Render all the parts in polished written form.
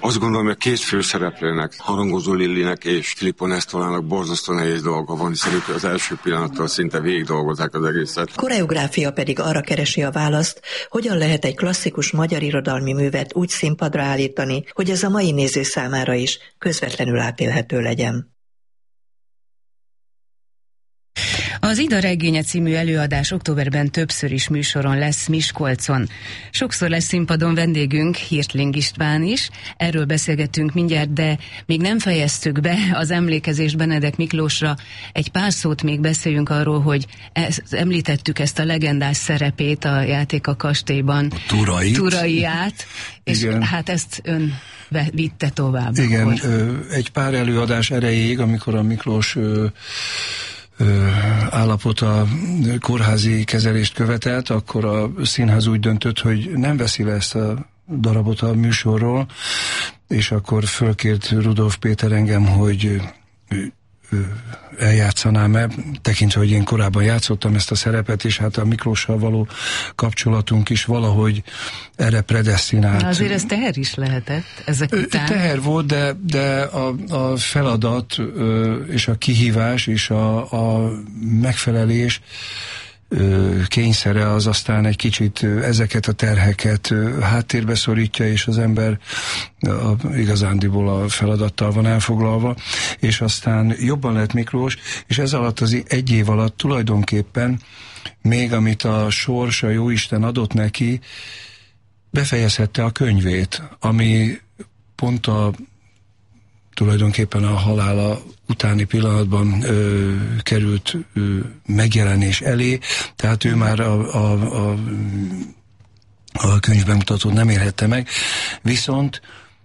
Azt gondolom, hogy a két főszereplőnek, Harangozó Lillinek és Filippo Nestolának borzasztó nehéz dolga van, hiszen ők az első pillanattól szinte végig dolgozzák az egészet. Koreográfia pedig arra keresi a választ, hogyan lehet egy klasszikus magyar irodalmi művet úgy színpadra állítani, hogy ez a mai néző számára is közvetlenül átélhető legyen. Az Ida regénye című előadás októberben többször is műsoron lesz Miskolcon. Sokszor lesz színpadon vendégünk, Hirtling István is. Erről beszélgettünk mindjárt, de még nem fejeztük be az emlékezést Benedek Miklósra. Egy pár szót még beszéljünk arról, hogy említettük ezt a legendás szerepét a Játék a kastélyban. Turaiát. És igen. Hát ezt ön vitte tovább. Igen, egy pár előadás erejéig, amikor a Miklós állapota kórházi kezelést követelt, akkor a színház úgy döntött, hogy nem veszi le ezt a darabot a műsorról, és akkor fölkért Rudolf Péter engem, hogy eljátszanám-e, tekintve, hogy én korábban játszottam ezt a szerepet, és hát a Miklóssal való kapcsolatunk is valahogy erre predesztinált. Azért ez teher is lehetett ezek után. Teher volt, de a feladat és a kihívás és a megfelelés kényszere az aztán egy kicsit ezeket a terheket háttérbe szorítja, és az ember igazándiból a feladattal van elfoglalva, és aztán jobban lett Miklós, és ez alatt az egy év alatt tulajdonképpen még amit a sors, a jóisten adott neki, befejezhette a könyvét, ami pont tulajdonképpen a halála utáni pillanatban került megjelenés elé, tehát ő már a könyvbemutatót nem érhette meg, viszont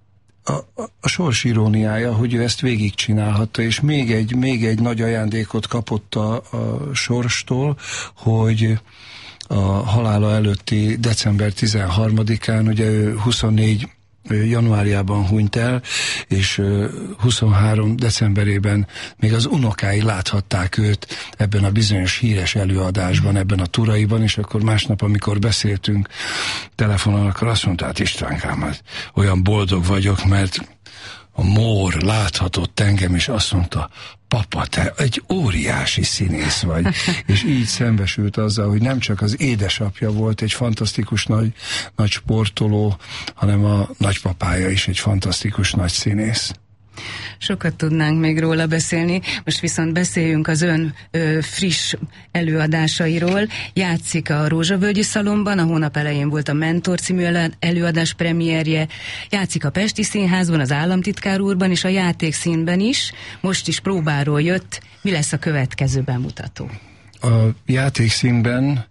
a sors iróniája, hogy ő ezt végigcsinálhatta, és még egy nagy ajándékot kapott a sorstól, hogy a halála előtti december 13-án, ugye ő 24 januárjában hunyt el, és 23 decemberében még az unokái láthatták őt ebben a bizonyos híres előadásban, ebben a Turaiban, és akkor másnap, amikor beszéltünk telefonon, akkor azt mondta, hát Istvánkám, hát olyan boldog vagyok, mert a Mór láthatott engem, és azt mondta, papa, te egy óriási színész vagy. És így szembesült azzal, hogy nem csak az édesapja volt egy fantasztikus nagy sportoló, hanem a nagypapája is egy fantasztikus nagy színész. Sokat tudnánk még róla beszélni, most viszont beszéljünk az ön friss előadásairól. Játszik a Rózsavölgyi Szalonban, a hónap elején volt a Mentor című előadás premierje, játszik a Pesti Színházban, az Államtitkár úrban és a Játékszínben is, most is próbáról jött. Mi lesz a következő bemutató? A Játékszínben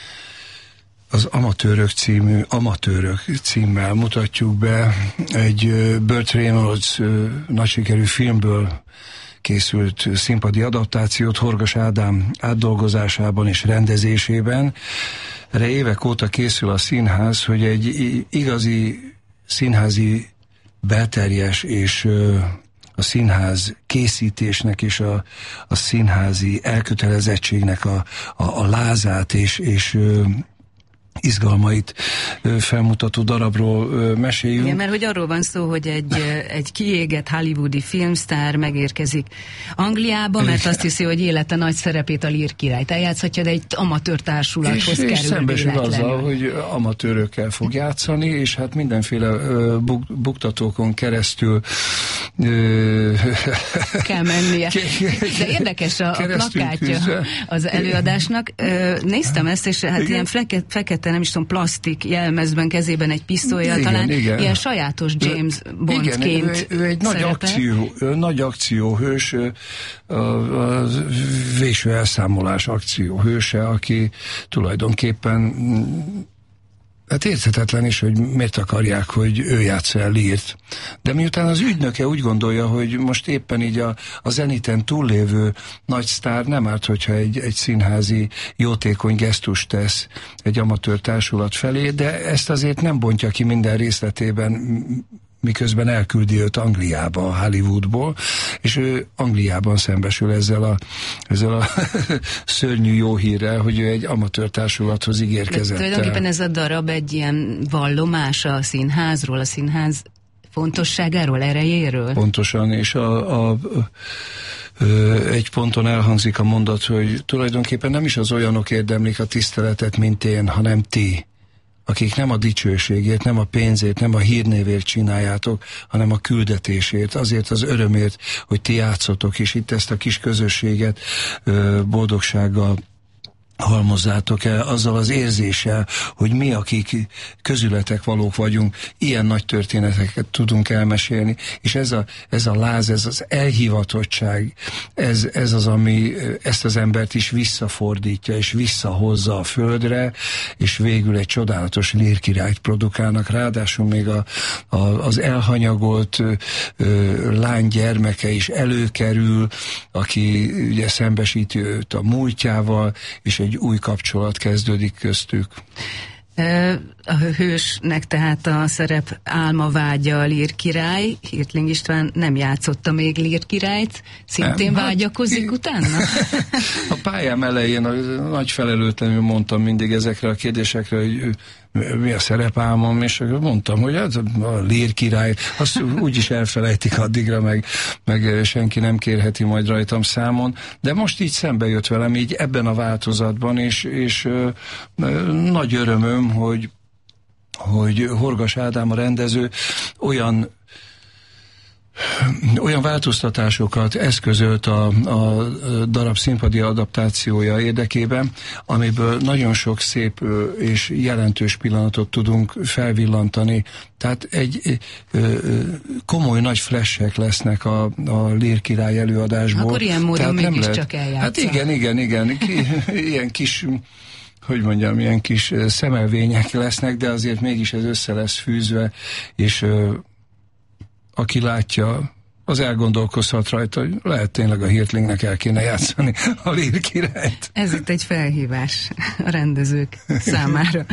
az Amatőrök címmel mutatjuk be egy Burt Reynolds nagy sikerű filmből készült színpadi adaptációt Horgas Ádám átdolgozásában és rendezésében. Erre évek óta készül a színház, hogy egy igazi színházi belterjes és a színház készítésnek és a színházi elkötelezettségnek a lázát és izgalmait felmutató darabról meséljünk. Igen, mert hogy arról van szó, hogy egy kiégett hollywoodi filmsztár megérkezik Angliába, mert azt hiszi, hogy élete nagy szerepét a Lír királyt eljátszhatja, de egy amatőr társulathoz kerül. És szembesül azzal, hogy amatőrökkel fog játszani, és hát mindenféle buktatókon keresztül kell mennie. De érdekes a plakátja az előadásnak. Néztem ezt, és hát ilyen fekete, nem is tudom, plastik jelmezben, kezében egy pisztolya, talán ilyen sajátos James Bondként. Ő egy nagy akcióhős, a végső elszámolás akcióhőse, aki tulajdonképpen hát érthetetlen is, hogy miért akarják, hogy ő játsza el Lírt. De miután az ügynöke úgy gondolja, hogy most éppen így a zeniten túllévő nagy sztár, nem árt, hogyha egy színházi jótékony gesztust tesz egy amatőr társulat felé, de ezt azért nem bontja ki minden részletében, miközben elküldi őt Angliába, a Hollywoodból, és ő Angliában szembesül ezzel a szörnyű jó hírrel, hogy ő egy amatőr társulathoz ígérkezett. Tulajdonképpen ez a darab egy ilyen vallomás a színházról, a színház Fontosságáról, erejéről? Pontosan, és egy ponton elhangzik a mondat, hogy tulajdonképpen nem is az olyanok érdemlik a tiszteletet, mint én, hanem ti, akik nem a dicsőségért, nem a pénzért, nem a hírnévért csináljátok, hanem a küldetésért, azért az örömért, hogy ti játszotok, és itt ezt a kis közösséget boldogsággal halmozzátok el, azzal az érzéssel, hogy mi, akik közületek valók vagyunk, ilyen nagy történeteket tudunk elmesélni, és ez a láz, ez az elhivatottság, ez az, ami ezt az embert is visszafordítja, és visszahozza a földre, és végül egy csodálatos lírkirályt produkálnak, ráadásul még az elhanyagolt lány gyermeke is előkerül, aki ugye szembesíti őt a múltjával, és egy új kapcsolat kezdődik köztük. A hősnek tehát a szerep álma vágya a lírkirály. Hirtling István nem játszotta még lírkirályt, szintén nem, vágyakozik utána? A pályám elején nagy felelőtlenül mondtam mindig ezekre a kérdésekre, hogy mi a szerepálmom, és mondtam, hogy hát a lírkirály, azt úgyis elfelejtik addigra, meg senki nem kérheti majd rajtam számon, de most így szembe jött velem, így ebben a változatban, és nagy örömöm, hogy Horgas Ádám a rendező olyan változtatásokat eszközölt a darab színpadi adaptációja érdekében, amiből nagyon sok szép és jelentős pillanatot tudunk felvillantani. Tehát egy komoly nagy flashek lesznek a Lírkirály előadásból. Akkor ilyen módon mégiscsak eljátsza. Hát igen. Ilyen kis, hogy mondjam, ilyen kis szemelvények lesznek, de azért mégis ez össze lesz fűzve, és aki látja, az elgondolkozhat rajta, hogy lehet tényleg a Hirtlingnek el kéne játszani a Lírkirályt. Ez itt egy felhívás a rendezők számára.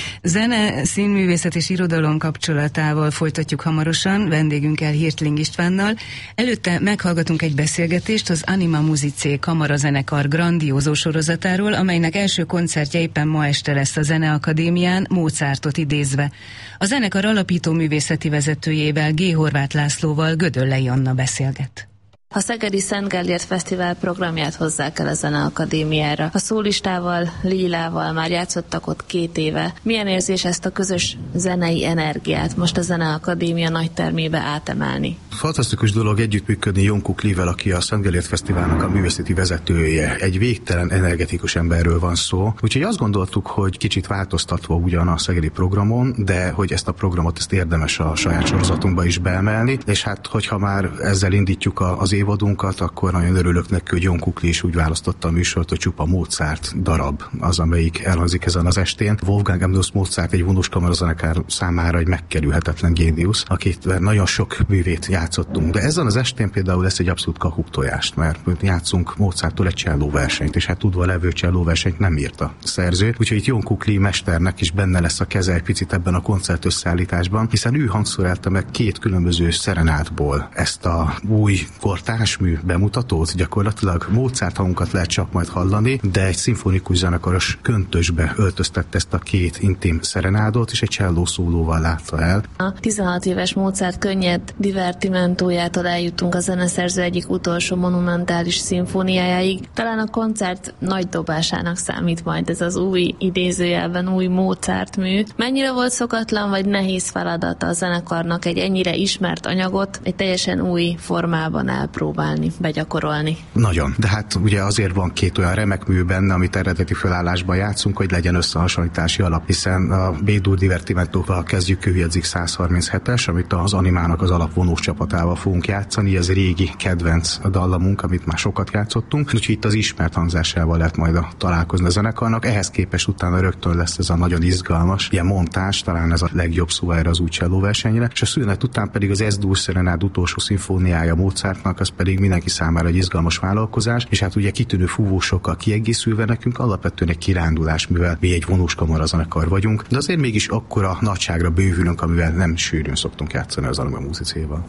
Zene, színművészet és irodalom kapcsolatával folytatjuk hamarosan, vendégünkkel Hirtling Istvánnal. Előtte meghallgatunk egy beszélgetést az Anima Musicae kamarazenekar grandiózó sorozatáról, amelynek első koncertje éppen ma este lesz a Zeneakadémián, Mozartot idézve. A zenekar alapító művészeti vezetőjével, G. Horváth Lászlóval Gödöllei Anna beszélget. A Szegedi Szent Gellért Fesztivál programját hozzák el a Zeneakadémiára. A szólistával, Lilával már játszottak ott 2 éve. Milyen érzés ezt a közös zenei energiát most a Zeneakadémia nagy termébe átemelni? Fantasztikus dolog együttműködni Jon Kuklivel, aki a Szent Gellért Fesztiválnak a művészeti vezetője. Egy végtelen energetikus emberről van szó. Úgyhogy azt gondoltuk, hogy kicsit változtatva ugyan a szegedi programon, de hogy ezt a programot érdemes a saját sorozatunkba is beemelni. És hát, hogyha már ezzel indítjuk az évadunkat, akkor nagyon örülök neki, hogy Jon Kukli is úgy választotta a műsort, hogy csupa Mozart darab az, amelyik elhangzik ezen az estén. Wolfgang Amadeus Mozart egy vonós kamarazenekar számára egy megkerülhetetlen géniusz, akit nagyon sok művét játszottunk. De ezen az estén például lesz egy abszolút kakuktojást, mert játszunk Mozarttól egy csellóversenyt, és hát tudva levő csellóversenyt nem írt a szerző. Úgyhogy itt Jon Kukli mesternek is benne lesz a keze egy picit ebben a koncert összeállításban, hiszen ő hangszerelte meg 2 különböző szerenádból ezt a új kortársmű bemutatót, gyakorlatilag Mozart hangunkat lehet csak majd hallani, de egy szimfonikus zenekaros köntösbe öltöztette ezt a 2 intim szerenádot, és egy cselló szólóval látta el. A 16 éves Mozart könnyed divertimentójától eljutunk a zeneszerző egyik utolsó monumentális szimfóniájáig. Talán a koncert nagy dobásának számít majd ez az új, idézőjelben új Mozart mű. Mennyire volt szokatlan vagy nehéz feladata a zenekarnak egy ennyire ismert anyagot egy teljesen új formában elpróbálni, begyakorolni? Nagyon, de hát ugye azért van 2 olyan remek mű benne, amit eredeti felállásban játszunk, hogy legyen összehasonlítási alap, hiszen a B-dur divertimentóval kezdjük, kövjegyzik 137-es, amit az Animának az alapvonós csapatával fogunk játszani, ez régi kedvenc dallamunk, amit már sokat játszottunk, úgyhogy itt az ismert hangzásával lehet majd találkozni a zenekarnak, ehhez képest utána rögtön lesz ez a nagyon izgalmas ilyen montás, talán ez a legjobb szó erre az új csellóversenyre, és a szünet után pedig az S-dur szerenád utolsó szimfóniája Mozartnak, az pedig mindenki számára egy izgalmas vállalkozás, és hát ugye kitűnő fúvósokkal kiegészülve nekünk alapvetően egy kirándulás, mivel mi egy vonós kamarazenekar vagyunk, de azért mégis akkora nagyságra bővülünk, amivel nem sűrűn szoktunk játszani az Anima Musicae-val.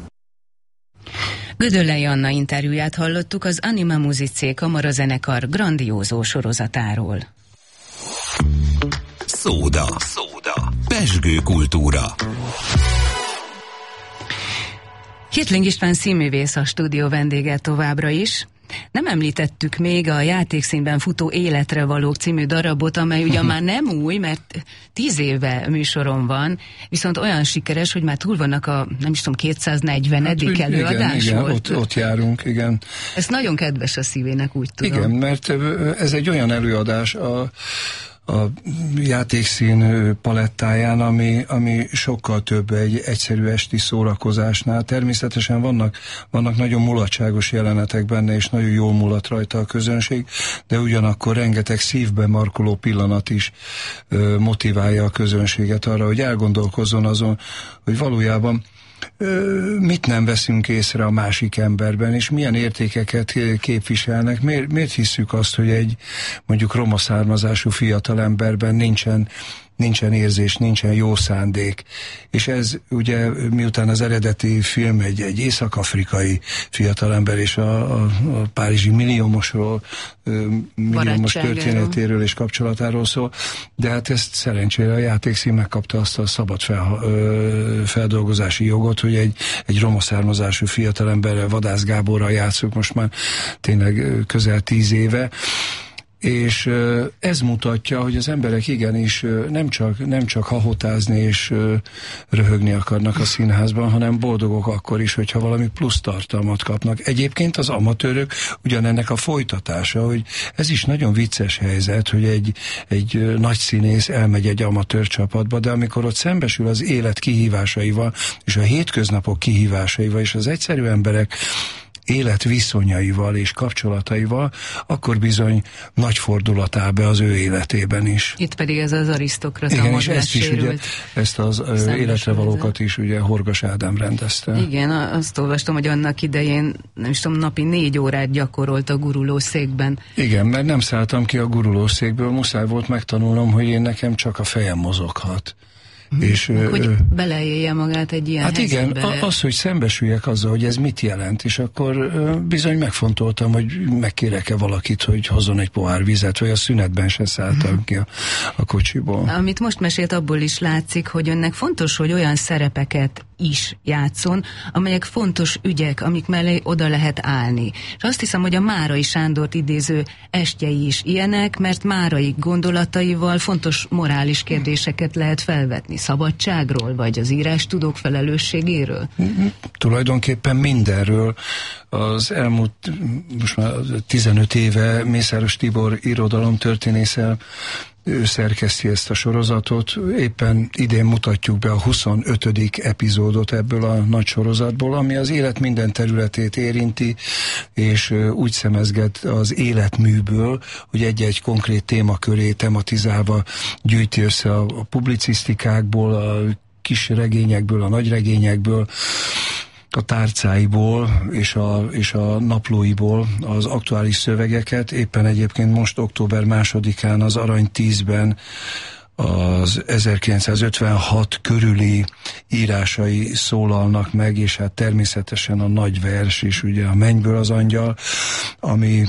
Gödöllei Anna interjúját hallottuk az Anima Musicae kamarazenekar grandiózó sorozatáról. Szóda. Pezsgő kultúra. Hirtling István színművész a stúdió vendége továbbra is. Nem említettük még a Játékszínben futó Életre valók című darabot, amely ugyan már nem új, mert 10 éve műsoron van, viszont olyan sikeres, hogy már túl vannak a, nem is tudom, 240. előadás igen, volt. ott járunk, igen. Ez nagyon kedves a szívének, úgy tudom. Igen, mert ez egy olyan előadás a játékszín palettáján, ami sokkal több egy egyszerű esti szórakozásnál. Természetesen vannak nagyon mulatságos jelenetek benne, és nagyon jól mulat rajta a közönség, de ugyanakkor rengeteg szívbe markoló pillanat is motiválja a közönséget arra, hogy elgondolkozzon azon, hogy valójában mit nem veszünk észre a másik emberben, és milyen értékeket képviselnek. Miért hisszük azt, hogy egy mondjuk roma származású fiatalemberben nincsen érzés, nincsen jó szándék. És ez ugye, miután az eredeti film egy észak-afrikai fiatalember és a párizsi milliómos történetéről és kapcsolatáról szól, de hát ezt szerencsére a játékszín megkapta azt a szabad feldolgozási jogot, hogy egy roma származású fiatalemberrel, Vadász Gáborral játszunk most már tényleg közel 10 éve, és ez mutatja, hogy az emberek igenis nem csak hahotázni és röhögni akarnak a színházban, hanem boldogok akkor is, hogyha valami plusz tartalmat kapnak. Egyébként az amatőrök ugyanennek a folytatása, hogy ez is nagyon vicces helyzet, hogy egy nagy színész elmegy egy amatőr csapatba, de amikor ott szembesül az élet kihívásaival, és a hétköznapok kihívásaival, és az egyszerű emberek életviszonyaival és kapcsolataival, akkor bizony nagy fordulat áll be az ő életében is. Itt pedig ez az arisztokrata. Igen, és ezt is ugye, ezt az Életre valókat is ugye Horgas Ádám rendezte. Igen, azt olvastam, hogy annak idején, nem is tudom, napi 4 órát gyakorolt a gurulószékben. Igen, mert nem szálltam ki a gurulószékből, muszáj volt megtanulnom, hogy nekem csak a fejem mozoghat. És, hogy beleélje magát egy ilyen helyzetbe. Hát igen, az, hogy szembesüljek azzal, hogy ez mit jelent, és akkor bizony megfontoltam, hogy megkérek-e valakit, hogy hozzon egy pohár vizet, vagy a szünetben se szálltam ki a kocsiból. Amit most mesélt, abból is látszik, hogy önnek fontos, hogy olyan szerepeket is játszon, amelyek fontos ügyek, amik mellé oda lehet állni. És azt hiszem, hogy a Márai Sándort idéző estjei is ilyenek, mert Márai gondolataival fontos morális kérdéseket lehet felvetni. Szabadságról, vagy az írástudók felelősségéről? Tulajdonképpen mindenről. Az elmúlt, most már 15 éve Mészáros Tibor irodalomtörténészel, ő szerkeszti ezt a sorozatot. Éppen idén mutatjuk be a 25. epizódot ebből a nagy sorozatból, ami az élet minden területét érinti, és úgy szemezget az életműből, hogy egy-egy konkrét témaköré tematizálva gyűjti össze a publicisztikákból, a kis regényekből, a nagy regényekből, a tárcáiból és a naplóiból az aktuális szövegeket. Éppen egyébként most október 2-án az Arany 10-ben az 1956 körüli írásai szólalnak meg, és hát természetesen a nagy vers is, ugye a Mennyből az angyal, ami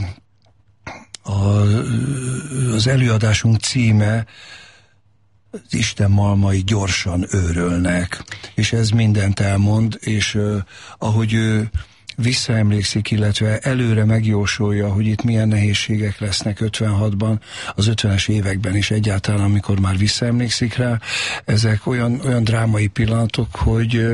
az előadásunk címe, Isten malmai gyorsan őrölnek, és ez mindent elmond, és ahogy ő visszaemlékszik, illetve előre megjósolja, hogy itt milyen nehézségek lesznek 56-ban, az 50-es években is egyáltalán, amikor már visszaemlékszik rá, ezek olyan drámai pillanatok, hogy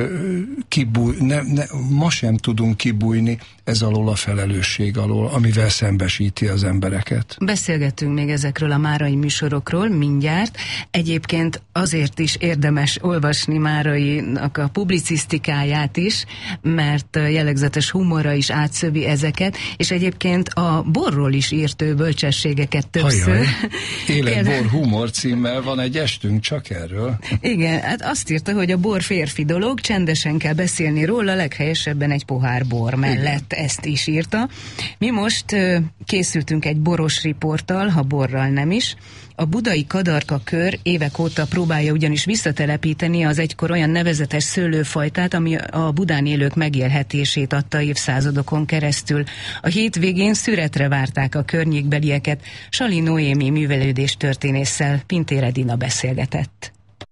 ma sem tudunk kibújni ez alól a felelősség alól, amivel szembesíti az embereket. Beszélgetünk még ezekről a márai műsorokról mindjárt. Egyébként azért is érdemes olvasni Márainak a publicisztikáját is, mert jellegzetes humorra is átszövi ezeket, és egyébként a borról is írt ő bölcsességeket többször. Életbor humor címmel van egy estünk csak erről. Igen, hát azt írta, hogy a bor férfi dolog, csendesen kell beszélni róla, leghelyesebben egy pohár bor mellett. Igen. Ezt is írta. Mi most készültünk egy boros riporttal, ha borral nem is. A budai Kadarka kör évek óta próbálja ugyanis visszatelepíteni az egykor olyan nevezetes szőlőfajtát, ami a Budán élők megélhetését adta évszázadokon keresztül. A hétvégén szüretre várták a környékbelieket. Sali Noémi művelődés történésszel Pintér Edina beszélgetett.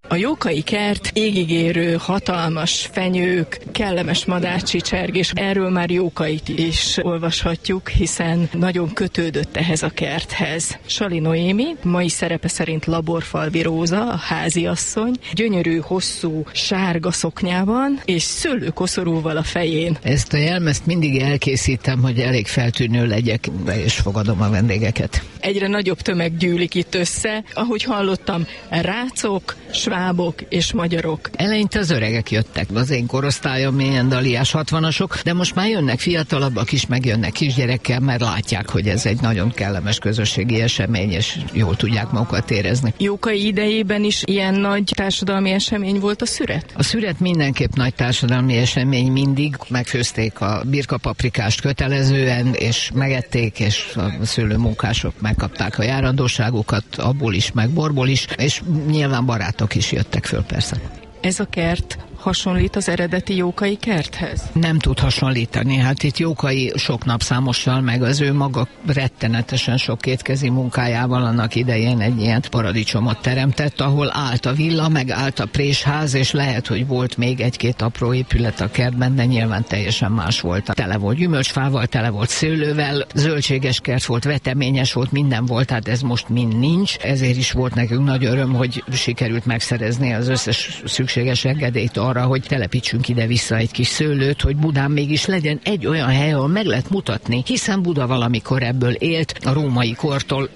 A Jókai kert égigérő, hatalmas fenyők, kellemes madárcsicsergés, erről már Jókait is olvashatjuk, hiszen nagyon kötődött ehhez a kerthez. Sali Noémi, mai szerepe szerint Laborfalvi Róza, a háziasszony, gyönyörű, hosszú, sárga szoknyában, és szőlőkoszorúval a fején. Ezt a jelmezt mindig elkészítem, hogy elég feltűnő legyek, és fogadom a vendégeket. Egyre nagyobb tömeg gyűlik itt össze, ahogy hallottam, rácok, svábok és magyarok. Eleinte az öregek jöttek, az én korosztályom ilyen daliás 60-asok, de most már jönnek fiatalabbak is, meg jönnek kisgyerekkel, mert látják, hogy ez egy nagyon kellemes közösségi esemény, és jól tudják magukat érezni. Jókai idejében is ilyen nagy társadalmi esemény volt a szüret? A szüret mindenképp nagy társadalmi esemény mindig. Megfőzték a birkapaprikást kötelezően, és megették, és a szőlőmunkások megkapták a járandóságukat, abból is, meg borból is, és nyilván barátok is jöttek föl persze. Ez a kert hasonlít az eredeti Jókai kerthez? Nem tud hasonlítani. Hát itt Jókai sok napszámossal, meg az ő maga rettenetesen sok kétkezi munkájával annak idején egy ilyen paradicsomot teremtett, ahol állt a villa, meg állt a présház, és lehet, hogy volt még egy-két apró épület a kertben, de nyilván teljesen más volt. Tele volt gyümölcsfával, tele volt szőlővel, zöldséges kert volt, veteményes volt, minden volt, tehát ez most mind nincs. Ezért is volt nekünk nagy öröm, hogy sikerült megszerezni az összes szükséges engedélyt arra, hogy telepítsünk ide-vissza egy kis szőlőt, hogy Budán mégis legyen egy olyan hely, ahol meg lehet mutatni, hiszen Buda valamikor ebből élt, a római kortól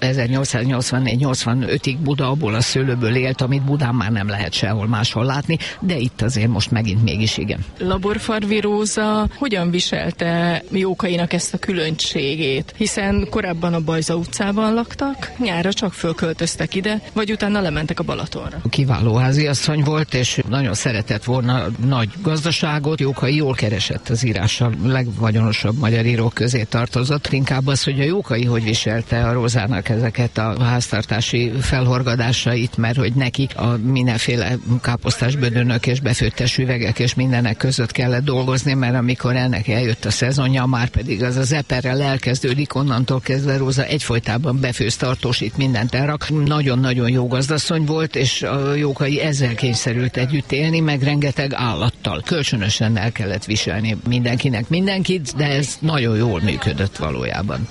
1884-85-ig Buda abból a szőlőből élt, amit Budán már nem lehet sehol máshol látni, de itt azért most megint mégis igen. Laborfalvi Róza hogyan viselte Jókainak ezt a különbségét? Hiszen korábban a Bajza utcában laktak, nyárra csak fölköltöztek ide, vagy utána lementek a Balatonra. Kiváló háziasszony volt, és nagyon szeretett volna nagy gazdaságot. Jókai jól keresett az írással, legvagyonosabb magyar írók közé tartozott. Inkább az, hogy a Jókai hogy viselte a Rózának ezeket a háztartási felhorgadásait, mert hogy neki a mindenféle káposztás bödönök és befőttes üvegek és mindenek között kellett dolgozni, mert amikor ennek eljött a szezonja, már pedig az az eperrel elkezdődik, onnantól kezdve Róza egyfolytában befőz, tartósít, mindent elrak. Nagyon-nagyon jó gazdasszony volt, és a Jókai ezzel kényszerült együtt élni, meg rengeteg állattal. Kölcsönösen el kellett viselni mindenkinek mindenkit, de ez nagyon jól működött valójában.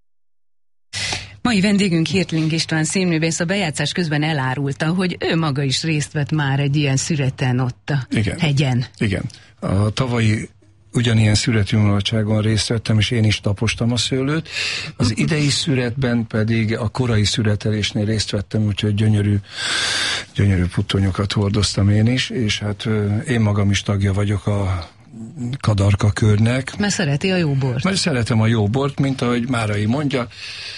Mai vendégünk Hirtling István színművész a bejátszás közben elárulta, hogy ő maga is részt vett már egy ilyen szüreten ott a hegyen. Igen. A tavalyi ugyanilyen szüretűmulatságon részt vettem, és én is tapostam a szőlőt. Az idei szüretben pedig a korai szüretelésnél részt vettem, úgyhogy gyönyörű puttonyokat hordoztam én is, és hát én magam is tagja vagyok a Kadarka körnek. Mert szereti a jó bort. Mert szeretem a jó bort, mint ahogy Márai mondja.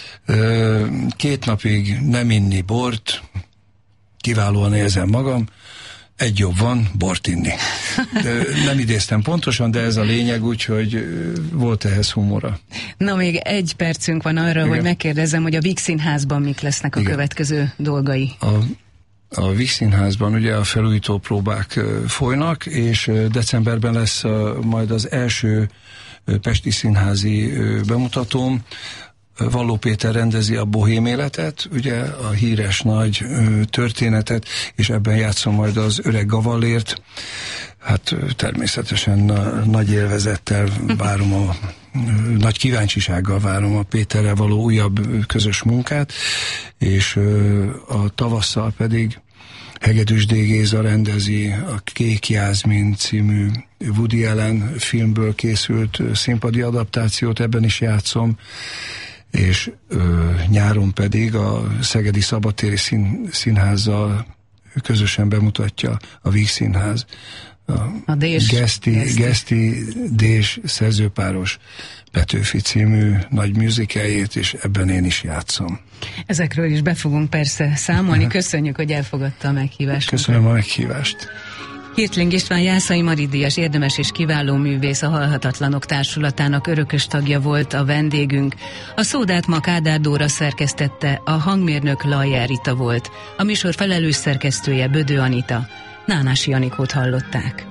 2 napig nem inni bort, kiválóan érzem magam, egy jobb van, bort inni. Nem idéztem pontosan, de ez a lényeg, úgyhogy volt ehhez humora. Na, még 1 percünk van arra, hogy megkérdezzem, hogy a Víg Színházban mik lesznek a következő dolgai. A Víg Színházban ugye a felújító próbák folynak, és decemberben lesz majd az első pesti színházi bemutatóm. Valló Péter rendezi a Bohém életet, ugye a híres nagy történetet, és ebben játszom majd az Öreg Gavallért. Hát természetesen nagy élvezettel várom, nagy kíváncsisággal várom a Péterrel való újabb közös munkát, és a tavasszal pedig Hegedűs D. Géza rendezi a Kék Jászmin című Woody Allen filmből készült színpadi adaptációt, ebben is játszom, és nyáron pedig a Szegedi Szabadtéri Színházzal közösen bemutatja a Víg Színház a Geszti Dés szerzőpáros Petőfi című nagy musicalét, és ebben én is játszom. Ezekről is be fogunk persze számolni. Köszönjük, hogy elfogadta a meghívást. Köszönöm a meghívást. Hirtling István Jászai Mari-díjas érdemes és kiváló művész, a Halhatatlanok Társulatának örökös tagja volt a vendégünk. A szódát ma Kádár Dóra szerkesztette, a hangmérnök Lajjár Rita volt. A műsor felelős szerkesztője Bödő Anita. Nánási Anikót hallották.